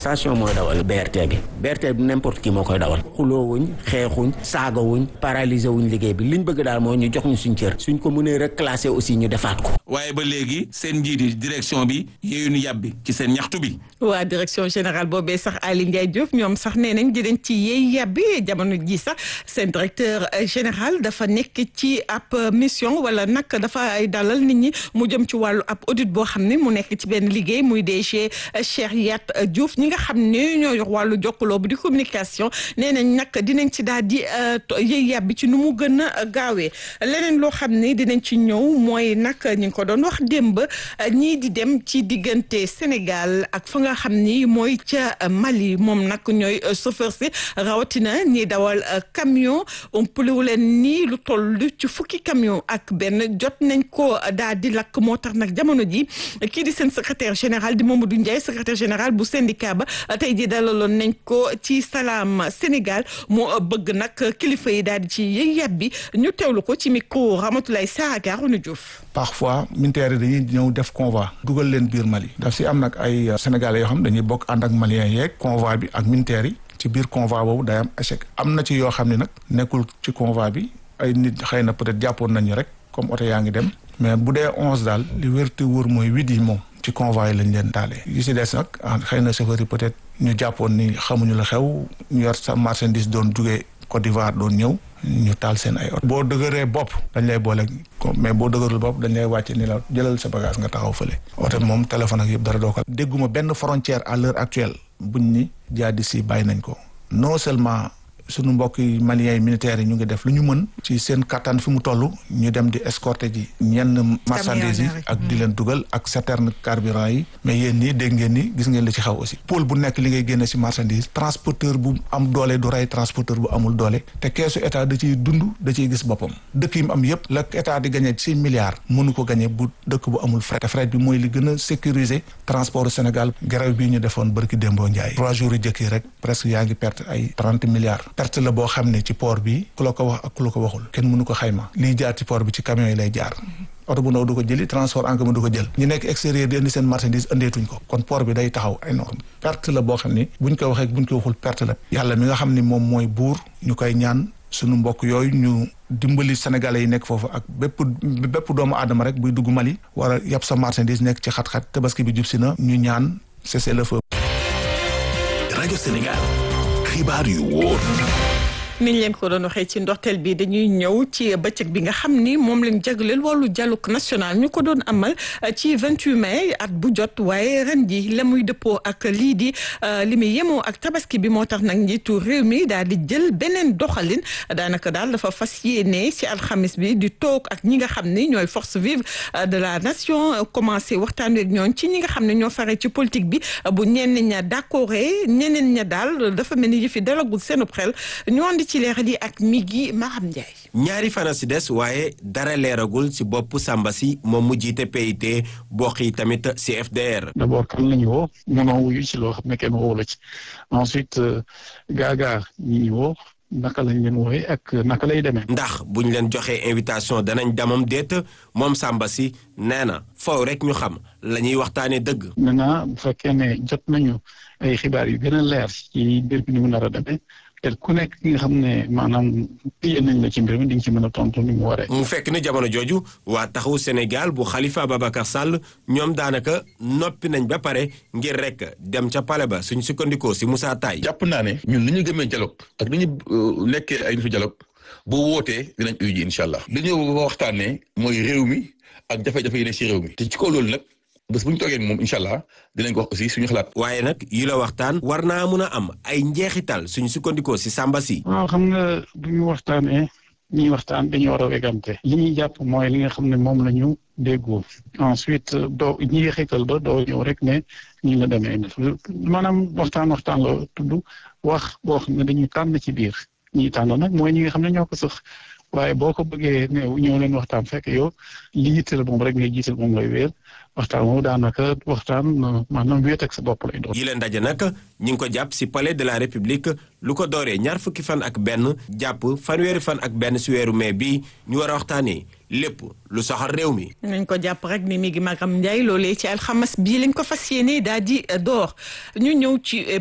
station mooy dawal BRT bi BRT bi n'importe qui moo koy dawal xuloowuñ xeexuñ saagawuñ paralysé wuñ liggéey bi liñ bëgg daal mooy ñu jox ñu suñ cër suñ ko mënee reclasser aussi ñu defaat ko. waaye ba léegi seen njiiti direction bi yéeyuñu yàbbi ci seen ñaxtu bi. waa direction générale boobee sax Aly Ndiaye Diouf ñoom sax nee nañ dinañ ci yéey yàbbi jamono ji sax seen directeur général dafa nekk ci ab mission wala nag dafa ay dalal nit ñi mu jëm ci wàllu ab audit boo xam ne mu nekk ci benn liggéey muy DG Cheikh Yat Diouf ñi nga xam ne ñoo yor wàllu jokkaloo bu di communication nee nañ nag dinañ ci daal di yëy yàbbi ci nu mu gën a gaawee leneen loo xam ne dinañ ci ñëw mooy nag ñi ngi ko doon wax démb ñii di dem ci diggante Sénégal ak fa nga xam ni mooy ca Mali moom nag ñooy chauffeur si rawatina ñiy dawal camion umpaliwu leen nii lu toll ci fukki camion ak benn jot nañ ko daal di lakk moo tax nag jamono ji kii di seen secrétaire général di Mamadou Ndiaye secrétaire général bu syndicat ba tey jii dalaloon nañ ko ci Salam Sénégal moo bëgg nag kilifa yi daal di ci yëy yàbbi ñu teewlu ko ci micro Ramatoulaye Saraka Rouna Diouf. Parfois militaires yi dañuy ñëw def convoi dugal leen biir Mali daf si am nag ay sénégalais yoo xam dañuy bokk ànd ak maliens yeeg convoi bi ak militaires yi ci biir convoi boobu day am échec am na ci yoo xam ne nag nekkul ci convoi bi ay nit xëy na peut-être jàppoon nañu rek comme oto yaa ngi dem mais bu dee 11 daal li wérte wóor mooy 8 yi moom ci convoi yi lañ leen taalee yi si des nag xëy na chauffeur yi peut-être ñu jàppoon ni xamuñu la xew ñu yor sa marchandise doon jugee Côte d'Ivoire doon ñëw ñu taal seen ay oto boo dëgëree bopp dañ lay boole mais boo dëgërul bopp dañ lay wàcce ni la jëlal sa bagage nga taxaw fële oto moom téléphone ak yëpp dara doo ko dégguma benn frontière à l'heure actuelle buñ ni jihadistes yi bàyyi nañ ko non seulement sunu mbokk yi maliens yi militaires yi ñu ngi def lu ñu mën ci seen kattan fi mu toll ñu dem di escorter ji ñenn marchandises yi ak di leen dugal ak citerne carburant yi mais yéen nii dégg ngeen ni gis ngeen li ci xaw aussi pôle bu nekk li ngay génne ci marchandise transporteur bu am doole du rey transporteur bu amul doole te keesu état da ciy dund da ciy gis boppam dëkk yi mu am yépp la état di gagné 6 milliards mënu ko gagné bu dëkk bu amul fret te fret bi mooy li gën a sécuriser transport Sénégal grève bii ñu defoon bërki démboo Njaay 3 jours yi jëkk yi rek presque yaa ngi perte ay 30 milliards perte la boo xam ne ci port bi ku la ko wax ak ku la ko waxul kenn mënu ko xayma liy jaar ci port bi ci camion yi lay jaar oto bu ndaw du ko jëli transport en commun du ko jël ñu nekk extérieur di indi seen marchandise andeetuñ ko kon port bi day taxaw énorme perte la boo xam ni buñ ko waxee buñ ko waxul perte la yàlla mi nga xam ni moom mooy buur ñu koy ñaan sunu mbokk yooyu ñu dimbali sénégalais yi nekk foofu ak bépp doomu aadama rek buy dugg Mali war a yàpp sa marchandise nekk ci xat-xat tabaski bi jub si na ñu ñaan cessez le feu. rajo Sénégal xibaar yu wóor. niñ leen ko doon waxee ci ndorteel bi dañuy ñëw ci bëccëg bi nga xam ni moom lañ jagleel wàllu dialogue national ñu ko doon amal ci 28 mai at bu jot waaye ren ji la muy dëppoo ak lii di li muy yemoo ak tabaski bi moo tax nag njiitu réew mi daal di jël beneen doxalin daanaka daal dafa fas yéene ci alxamis bi di toog ak ñi nga xam ni ñooy force vive de la nation commencé waxtaan ak ñoon ci ñi nga xam ne ñoo fare ci politique bi bu ñenn ña d'accordé ñeneen ña daal dafa mel ni yëfi dalagul seenu xel ñu andi ci leeral yi ak Migui Maham Ndiaye. ñaari fana si des waaye dara leeragul si bopp Samba si moom mu jiite PIT bokk yi tamit si FDR. d'abord kan la ñu woo mënoo wuyu ci loo xam ne kenn woo la ci ensuite gaagaa ñi ñu woo naka lañ leen wooye ak naka lay demee. ndax bu ñu leen joxee invitation danañ damam déet moom Samba si nee na faw rek ñu xam la ñuy waxtaanee dëgg. maintenant bu fekkee ne jot nañu ay xibaar yu gën a leer ci mbir bi ni mu nar a demee. te ku nekk ki nga xam ne maanaam téye nañ la ci mbir mi di nga ci mën a tontu ni mu waree. mu fekk ni jamono jooju waa taxawu Sénégal bu Khalifa Ababacar Sall ñoom daanaka noppi nañ ba pare ngir rek dem ca pale ba suñ sukkandikoo si Moussa Taye. jàpp naa ne ñun ni ñu gëmee dialogue ak ni ñu nekkee ay nitu dialogue bu wootee dinañ uyu ji incha allah. li ñu waxtaanee mooy réew mi ak jafe-jafe yi ne si réew mi. te ci kaw loolu nag. bés bu ñu toogee moom incha allah dinañ ko wax aussi suñu xalaat. waaye nag yi la waxtaan war naa mun a am ay njeexital suñu sukkandikoo si Samba si. waaw xam nga bu ñu waxtaanee ñuy waxtaan dañu war a wegante. li ñuy jàpp mooy li nga xam ne moom la ñu déggoo. ensuite doo ñi xital ba doo ñëw rek ne ñu la demee maanaam waxtaan la tudd wax boo xam ne dañuy tànn ci biir ñi tànn nag mooy ñi nga xam ne ñoo ko sax. waaye boo ko bëggee ne ñëw leen waxtaan fekk yow li yitteel moom rek ngay jiital moom ngay wéer waxtaan moom daanaka waxtaan maanaam wéet ak sa bopp lay doon. yi leen ndaje nag ñu ngi ko jàpp si palais de la république lu ko dooree 21 jàpp fanweeri si weeru mai bi ñu war a waxtaanee lépp lu soxal réew mi. nañ ko jàpp rek ni mi ngi Magam Ndiaye loolee ci alxames bii lañ ko fas yéene daal di door ñu ñëw ci